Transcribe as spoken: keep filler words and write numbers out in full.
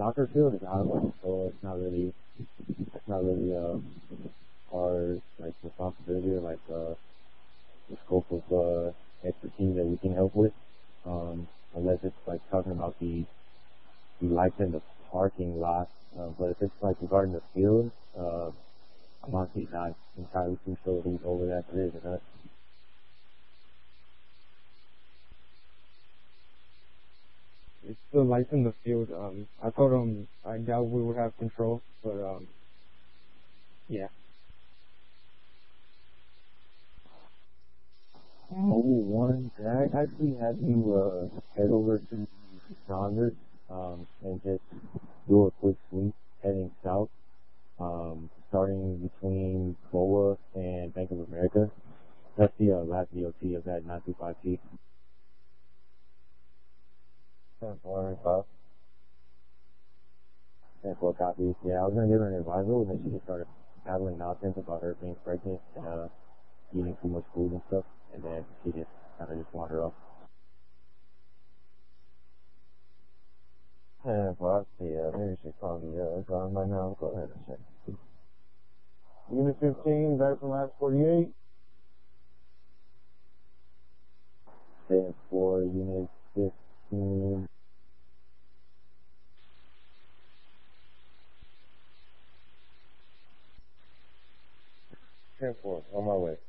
soccer field is out of my control. It's not really, it's not really, uh, our, like, responsibility or, like, uh, the scope of, uh, expertise that we can help with. Um, unless it's, like, talking about the, the lights in the parking lot. Uh, but if it's, like, regarding the field, uh, I'm honestly not entirely too sure who's over that bridge or not. It's the lights in the field. Um, I told him I doubt we would have control, but um, yeah. Oh, one, can I actually have you, uh, head over to Saunders, um, and just do a quick sweep heading south, um, starting between B O A and Bank of America. That's the, uh, last D O T of that nine two five T. ten four, five. ten four copies. Yeah, I was gonna give her an advisor, and then she just started babbling nonsense about her being pregnant and, uh, eating too much food and stuff, and then she just kind of just wandered off. ten four, yeah, maybe she called me, uh, it's on right now. Go ahead and check. Unit fifteen, back from last forty-eight. ten four, Unit fifteen. ten four, on my way.